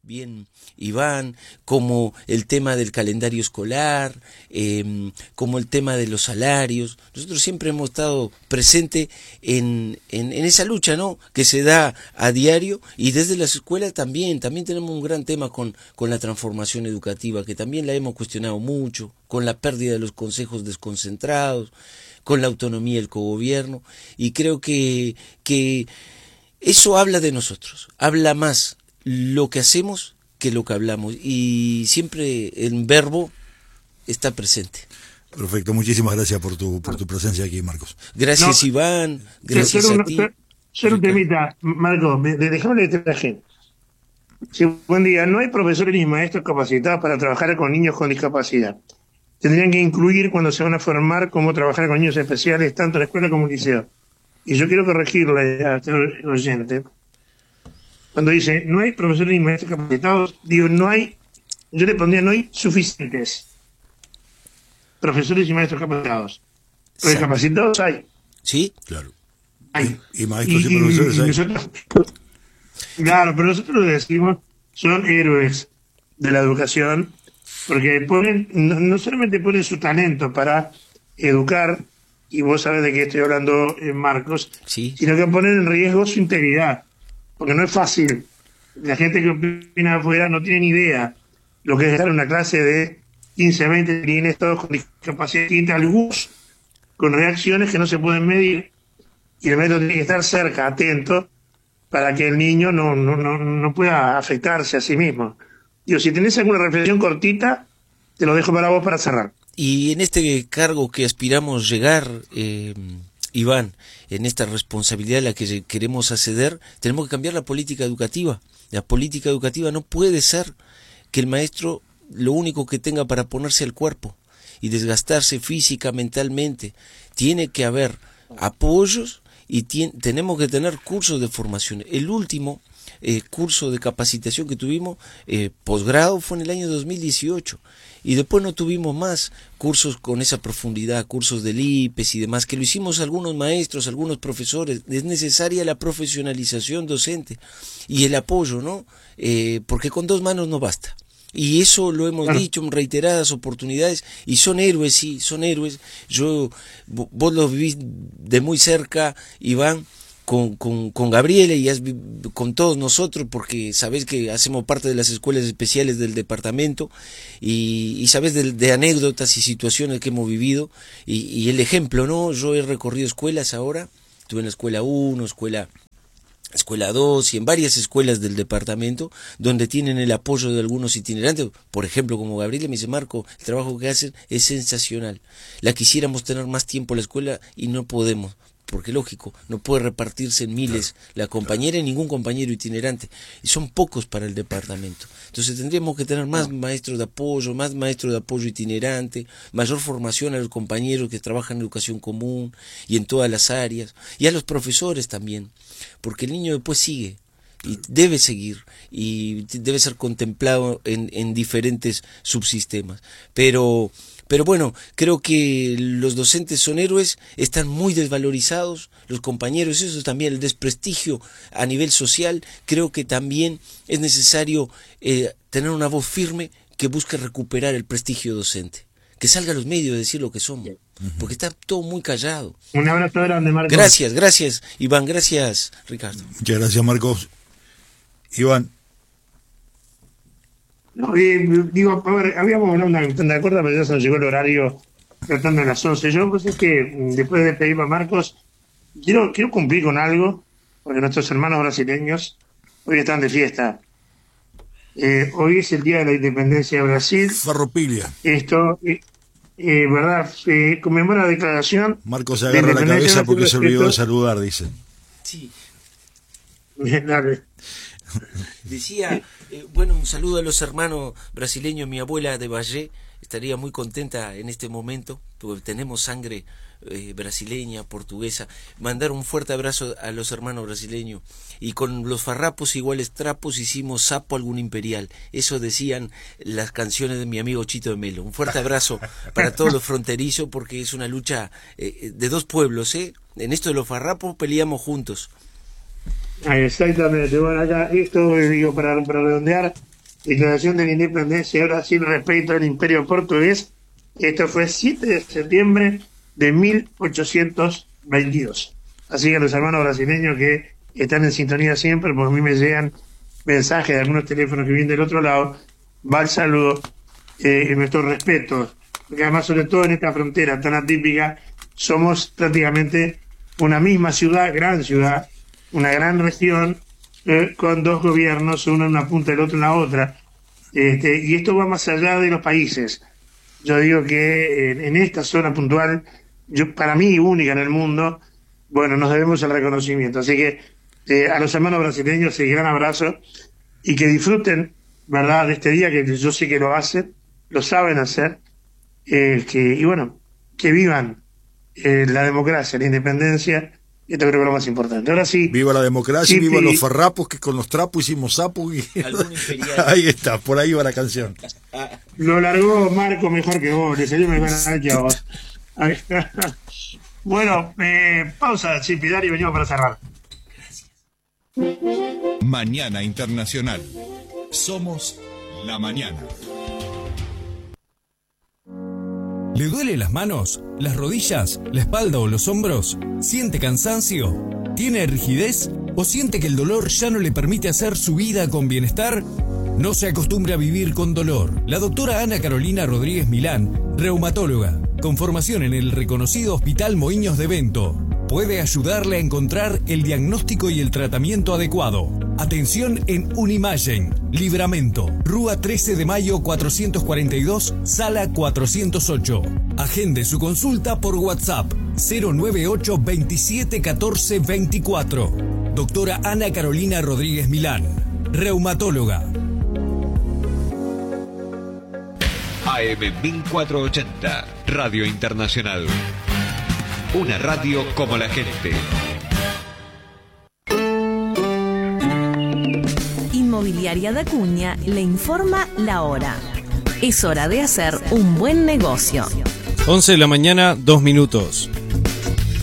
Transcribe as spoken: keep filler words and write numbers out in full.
bien Iván, como el tema del calendario escolar, eh, como el tema de los salarios. Nosotros siempre hemos estado presentes en, en, en esa lucha, ¿no?, que se da a diario, y desde las escuelas también, también tenemos un gran tema con, con la transformación educativa, que también la hemos cuestionado mucho, con la pérdida de los consejos desconcentrados, con la autonomía del cogobierno, y creo que, que eso habla de nosotros, habla más lo que hacemos que lo que hablamos, y siempre el verbo está presente. Perfecto, muchísimas gracias por tu por tu presencia aquí, Marcos. Gracias, no, Iván, gracias solo, a ti. Solo un temita, Marcos, déjame leer la gente. Sí, buen día, no hay profesores ni maestros capacitados para trabajar con niños con discapacidad. Tendrían que incluir cuando se van a formar cómo trabajar con niños especiales, tanto en la escuela como en el liceo. Y yo quiero corregirle a este oyente. Cuando dice, no hay profesores ni maestros capacitados, digo, no hay, yo le pondría, no hay suficientes profesores y maestros capacitados. Pero sí, capacitados hay. Sí, claro. Hay. Y, y maestros y, y profesores y, hay. Nosotros, claro, pero nosotros lo decimos, son héroes de la educación, porque ponen, no, no solamente ponen su talento para educar, y vos sabés de qué estoy hablando, eh, Marcos, sí, sino que ponen en riesgo su integridad. Porque no es fácil. La gente que opina afuera no tiene ni idea lo que es estar en una clase de quince, veinte niños todos con discapacidad distinta, algunos con reacciones que no se pueden medir, y el maestro tiene que estar cerca, atento, para que el niño no, no, no, no pueda afectarse a sí mismo. Digo, si tenés alguna reflexión cortita, te lo dejo para vos para cerrar. Y en este cargo que aspiramos llegar, eh, Iván, en esta responsabilidad a la que queremos acceder, tenemos que cambiar la política educativa. La política educativa no puede ser que el maestro lo único que tenga para ponerse al cuerpo y desgastarse física, mentalmente. Tiene que haber apoyos y tiene, tenemos que tener cursos de formación. El último eh, curso de capacitación que tuvimos, eh, posgrado, fue en el año dos mil dieciocho. Y después no tuvimos más cursos con esa profundidad, cursos del I P E S y demás, que lo hicimos algunos maestros, algunos profesores. Es necesaria la profesionalización docente y el apoyo, ¿no? Eh, porque con dos manos no basta. Y eso lo hemos claro. dicho en reiteradas oportunidades, y son héroes, sí, son héroes. Yo, vos los vivís de muy cerca, Iván, Con, con, con Gabriela y has, con todos nosotros, porque sabés que hacemos parte de las escuelas especiales del departamento, y, y sabés de, de anécdotas y situaciones que hemos vivido, y, y el ejemplo, ¿no? Yo he recorrido escuelas ahora, estuve en la escuela uno, escuela, escuela dos, y en varias escuelas del departamento, donde tienen el apoyo de algunos itinerantes, por ejemplo, como Gabriela me dice, Marco, el trabajo que hacen es sensacional. La quisiéramos tener más tiempo en la escuela y no podemos, porque lógico, no puede repartirse en miles claro, la compañera claro. y ningún compañero itinerante, y son pocos para el departamento. Entonces tendríamos que tener más no. maestros de apoyo, más maestros de apoyo itinerante, mayor formación a los compañeros que trabajan en educación común y en todas las áreas, y a los profesores también, porque el niño después sigue y debe seguir y debe ser contemplado en, en diferentes subsistemas, pero Pero bueno, creo que los docentes son héroes, están muy desvalorizados, los compañeros, eso también, el desprestigio a nivel social. Creo que también es necesario eh, tener una voz firme que busque recuperar el prestigio docente, que salga a los medios a decir lo que somos, porque está todo muy callado. Un abrazo grande, Marcos. Gracias, gracias, Iván, gracias, Ricardo. Muchas gracias, Marcos. Iván. No, eh, digo, a ver, habíamos hablado una de acuerdo, pero ya se nos llegó el horario tratando de las once. Yo, pues es que después de pedir a Marcos, quiero, quiero cumplir con algo, porque nuestros hermanos brasileños hoy están de fiesta. Eh, hoy es el Día de la Independencia de Brasil. Farroupilha. Esto, eh, eh, ¿verdad? Eh, conmemora la declaración. Marcos se agarra la cabeza porque se olvidó de saludar, dice. Sí. Dale. Decía, eh, bueno, un saludo a los hermanos brasileños. Mi abuela de Valle estaría muy contenta en este momento, porque tenemos sangre eh, brasileña, portuguesa. Mandar un fuerte abrazo a los hermanos brasileños. Y con los farrapos iguales trapos hicimos sapo algún imperial. Eso decían las canciones de mi amigo Chito de Melo. Un fuerte abrazo para todos los fronterizos, porque es una lucha eh, de dos pueblos, ¿eh? En esto de los farrapos peleamos juntos. Exactamente. Bueno, acá esto, digo, para, para redondear, declaración de la independencia, ahora sí, respecto al imperio portugués. Esto fue siete de septiembre de mil ochocientos veintidós. Así que a los hermanos brasileños que están en sintonía siempre, porque a mí me llegan mensajes de algunos teléfonos que vienen del otro lado, va el saludo eh, y nuestro respeto, porque además, sobre todo en esta frontera tan atípica, somos prácticamente una misma ciudad, gran ciudad, una gran región, eh, con dos gobiernos, uno en una punta y el otro en la otra. Este, y esto va más allá de los países. Yo digo que en, en esta zona puntual, yo, para mí única en el mundo, bueno, nos debemos el reconocimiento. Así que eh, a los hermanos brasileños, el gran abrazo y que disfruten, ¿verdad?, de este día, que yo sé que lo hacen, lo saben hacer, eh, que, y bueno, que vivan eh, la democracia, la independencia. Esto creo que es lo más importante. Ahora sí. Viva la democracia, sí, viva sí. los farrapos, que con los trapos hicimos sapos. Y... ahí está, por ahí va la canción. Lo largó Marco mejor que vos, le salió mejor que a vos. Bueno, eh, pausa, Chipidar, y venimos para cerrar. Mañana Internacional. Somos la mañana. ¿Le duele las manos, las rodillas, la espalda o los hombros? ¿Siente cansancio? ¿Tiene rigidez? ¿O siente que el dolor ya no le permite hacer su vida con bienestar? No se acostumbre a vivir con dolor. La doctora Ana Carolina Rodríguez Milán, reumatóloga, con formación en el reconocido Hospital Moinhos de Bento, puede ayudarle a encontrar el diagnóstico y el tratamiento adecuado. Atención en Unimagen, Libramento, Rúa trece de mayo cuatrocientos cuarenta y dos, sala cuatrocientos ocho. Agende su consulta por WhatsApp cero nueve ocho veintisiete catorce veinticuatro. Doctora Ana Carolina Rodríguez Milán, reumatóloga. A M mil cuatrocientos ochenta, Radio Internacional. Una radio como la gente. Inmobiliaria de Acuña le informa la hora. Es hora de hacer un buen negocio. once de la mañana, dos minutos.